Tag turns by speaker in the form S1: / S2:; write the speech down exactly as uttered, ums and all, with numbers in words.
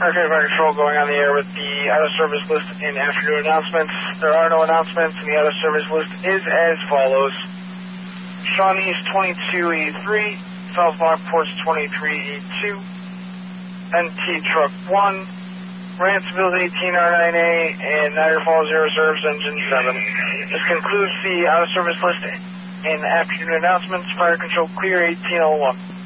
S1: Okay, Fire Control going on the air with the out-of-service list in afternoon announcements. There are no announcements, and the out-of-service list is as follows. Shawnee's twenty-two eighty-three, South Lockport's twenty-three eighty-two, N T Truck one, Rantsville's eighteen R nine A, and Niagara Falls Air Reserve's Engine seven. This concludes the out-of-service list in afternoon announcements. Fire Control clear eighteen oh one.